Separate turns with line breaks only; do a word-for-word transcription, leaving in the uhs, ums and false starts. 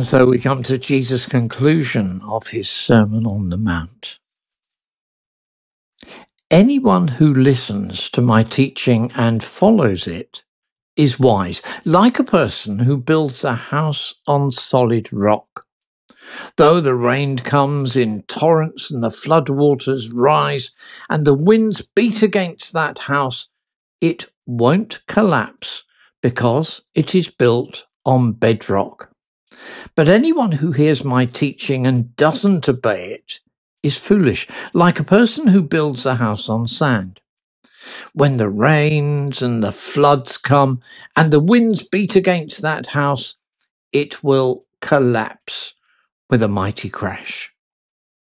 And so we come to Jesus' conclusion of his Sermon on the Mount. Anyone who listens to my teaching and follows it is wise, like a person who builds a house on solid rock. Though the rain comes in torrents and the floodwaters rise and the winds beat against that house, it won't collapse because it is built on bedrock. But anyone who hears my teaching and doesn't obey it is foolish, like a person who builds a house on sand. When the rains and the floods come and the winds beat against that house, it will collapse with a mighty crash.